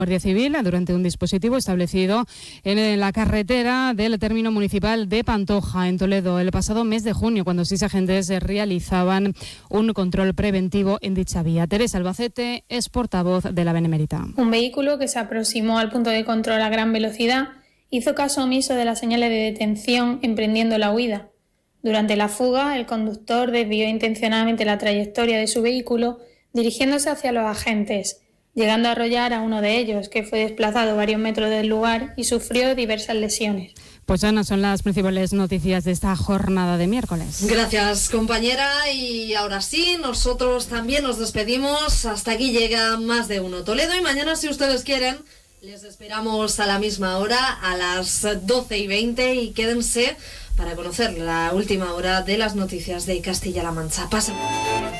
Guardia Civil durante un dispositivo establecido en la carretera del término municipal de Pantoja, en Toledo, el pasado mes de junio, cuando 6 agentes realizaban un control preventivo en dicha vía. Teresa Albacete es portavoz de la Benemérita. Un vehículo que se aproximó al punto de control a gran velocidad hizo caso omiso de las señales de detención, emprendiendo la huida. Durante la fuga, el conductor desvió intencionadamente la trayectoria de su vehículo, dirigiéndose hacia los agentes, llegando a arrollar a uno de ellos, que fue desplazado varios metros del lugar y sufrió diversas lesiones. Pues Ana, son las principales noticias de esta jornada de miércoles. Gracias, compañera. Y ahora sí, nosotros también nos despedimos. Hasta aquí llega Más de Uno Toledo. Y mañana, si ustedes quieren, les esperamos a la misma hora, a las 12:20. Y quédense para conocer la última hora de las noticias de Castilla-La Mancha. Pasen.